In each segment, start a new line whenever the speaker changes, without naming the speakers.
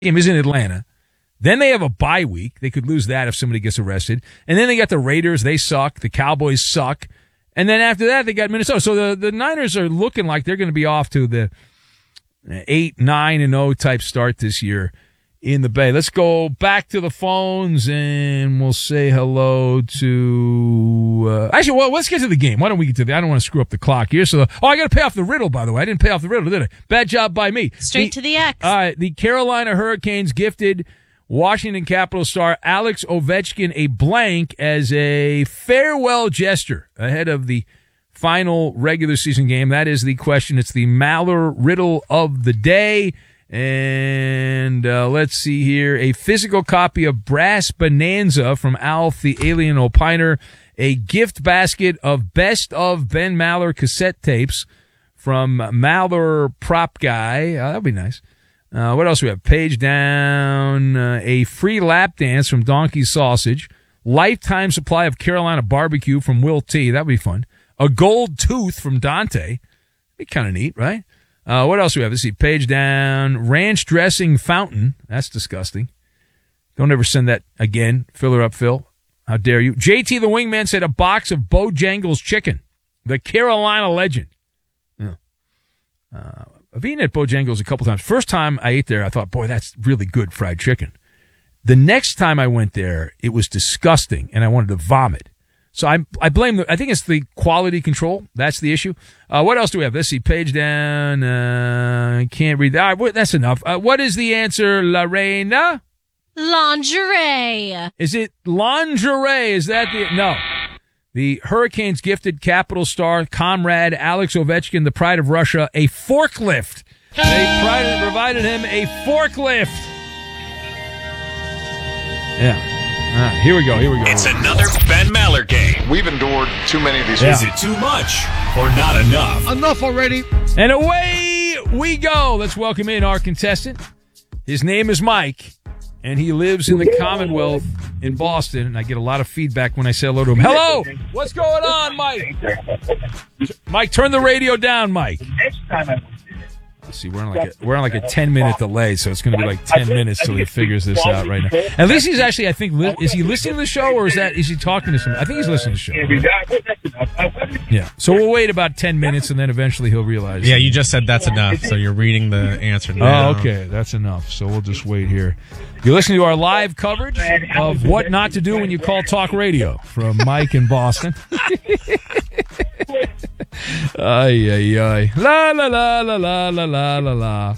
game is in Atlanta. Then they have a bye week. They could lose that if somebody gets arrested. And then they got the Raiders. They suck. The Cowboys suck. And then after that, they got Minnesota. So the Niners are looking like they're going to be off to the 8-9-0 type start this year in the Bay. Let's go back to the phones, and we'll say hello to actually, well, let's get to the game. Why don't we get to the – I don't want to screw up the clock here. So, I got to pay off the riddle, by the way. I didn't pay off the riddle, did I? Bad job by me.
Straight to the X.
The Carolina Hurricanes gifted Washington Capitals star Alex Ovechkin a blank as a farewell gesture ahead of the final regular season game. That is the question. It's the Maller riddle of the day. And let's see here. A physical copy of Brass Bonanza from Alf the Alien Opiner. A gift basket of Best of Ben Maller cassette tapes from Maller Prop Guy. That'd be nice. What else do we have? Page down. A free lap dance from Donkey Sausage. Lifetime supply of Carolina barbecue from Will T. That'd be fun. A gold tooth from Dante. Be kind of neat, right? What else do we have? Let's see. Page down. Ranch dressing fountain. That's disgusting. Don't ever send that again. Fill her up, Phil. How dare you? JT the Wingman said a box of Bojangles chicken. The Carolina legend. Yeah. I've eaten at Bojangles a couple times. First time I ate there, I thought, boy, that's really good fried chicken. The next time I went there, it was disgusting, and I wanted to vomit. So I blame I think it's the quality control. That's the issue. What else do we have? Let's see. Page down. I can't read that. All right, that's enough. What is the answer, Lorena?
Lingerie.
Is it lingerie? Is that the... No. The Hurricanes gifted Capital star, comrade Alex Ovechkin, the pride of Russia, a forklift. They provided him a forklift. Yeah. All right, here we go.
It's another Ben Maller game.
We've endured too many of these.
Is it too much or not enough?
Enough already.
And away we go. Let's welcome in our contestant. His name is Mike, and he lives in the Commonwealth in Boston, and I get a lot of feedback when I say hello to him. Hello! What's going on, Mike? Mike, turn the radio down, Mike. Let's see, we're on like a 10-minute delay, so it's going to be like 10 minutes till he figures this out right now. At least he's actually, I think, is he listening to the show, or is he talking to someone? I think he's listening to the show. Yeah, so we'll wait about 10 minutes, and then eventually he'll realize.
Yeah, you just said that's enough, so you're reading the answer now.
Oh, okay, that's enough, so we'll just wait here. You're listening to our live coverage of what not to do when you call talk radio from Mike in Boston. Ay, ay, ay. La, la, la, la, la, la, la, la, la.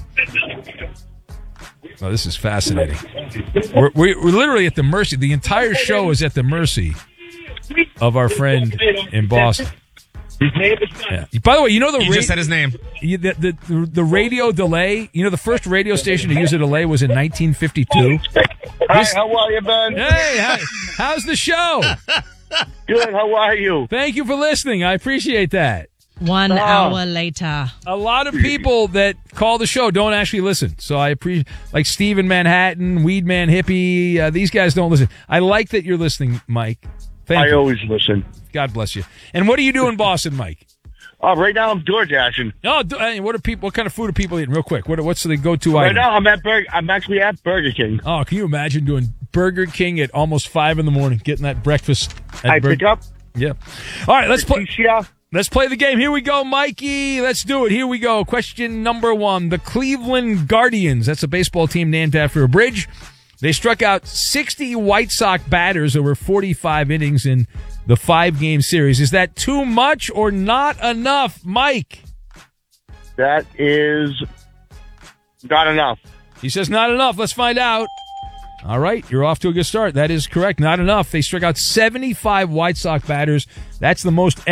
Oh, this is fascinating. We're literally at the mercy. The entire show is at the mercy of our friend in Boston. Yeah. By the way, you know
you just said his name.
The radio delay. You know, the first radio station to use a delay was in 1952.
Hi, how are you, Ben?
Hey, how's the show?
Good, how are you?
Thank you for listening. I appreciate that.
1 hour later.
A lot of people that call the show don't actually listen. So I appreciate, like Steve in Manhattan, Weedman Hippie, these guys don't listen. I like that you're listening, Mike. Thank you.
I always listen.
God bless you. And what do you do in Boston, Mike?
Right now I'm door dashing.
Oh, what kind of food are people eating? Real quick, what's the go-to
Right
item?
now I'm actually at Burger King.
Oh, can you imagine doing Burger King at almost 5 a.m, getting that breakfast?
Pick up.
Yeah. All right, let's play.
Yeah.
Let's play the game. Here we go, Mikey. Let's do it. Here we go. Question number 1. The Cleveland Guardians, that's a baseball team named after a bridge. They struck out 60 White Sox batters over 45 innings in the 5-game series. Is that too much or not enough, Mike?
That is not enough.
He says not enough. Let's find out. All right, you're off to a good start. That is correct. Not enough. They struck out 75 White Sox batters. That's the most